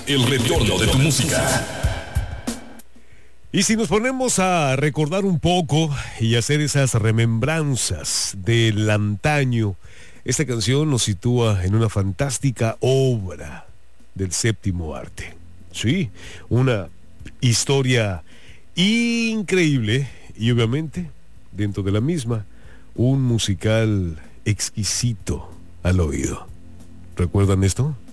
el retorno de tu música. Y si nos ponemos a recordar un poco y hacer esas remembranzas del antaño, esta canción nos sitúa en una fantástica obra del séptimo arte. Sí, una historia increíble y obviamente dentro de la misma un musical exquisito al oído. ¿Recuerdan esto?